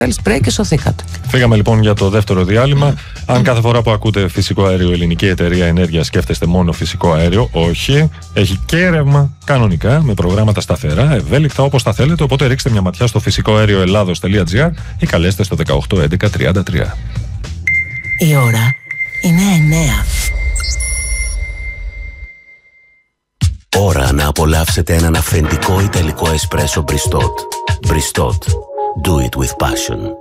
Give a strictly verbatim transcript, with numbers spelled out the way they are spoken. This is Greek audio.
σπρέι και σωθήκατε. Φύγαμε λοιπόν για το δεύτερο διάλειμμα. Αν κάθε φορά που ακούτε φυσικό αέριο, η Ελληνική Εταιρεία Ενέργειας, σκέφτεστε μόνο φυσικό αέριο, όχι. Έχει και ρεύμα κανονικά, με προγράμματα σταθερά, ευέλικτα όπως τα θέλετε. Οπότε ρίξτε μια ματιά στο φυσικό αέριο ελλάδος τελεία τζι άρ ή καλέστε στο δεκαοκτώ έντεκα τριάντα τρία. Η ώρα είναι εννέα. Ώρα να απολαύσετε έναν αυθεντικό ιταλικό εσπρέσο Bristot. Bristot. Do it with passion.